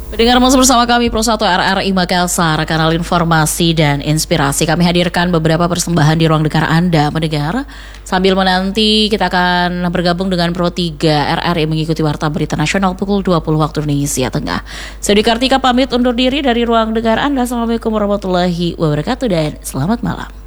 Pendengar masih bersama kami Pro 1 RRI Makassar, kanal informasi dan inspirasi. Kami hadirkan beberapa persembahan di ruang dengar Anda, pendengar. Sambil menanti kita akan bergabung dengan Pro 3 RRI mengikuti Warta Berita Nasional pukul 20 waktu Indonesia Tengah. Saya Kartika pamit undur diri dari ruang dengar Anda. Assalamualaikum warahmatullahi wabarakatuh dan selamat malam.